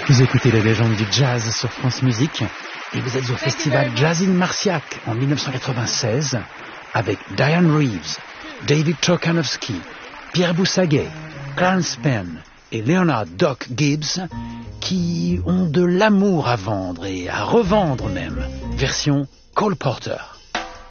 Vous écoutez les légendes du jazz sur France Musique et vous êtes au festival Jazz in Marciac en 1996 avec Diane Reeves, David Trokanowski, Pierre Boussaguet, Clarence Penn et Leonard Doc Gibbs qui ont de l'amour à vendre et à revendre même, version Cole Porter.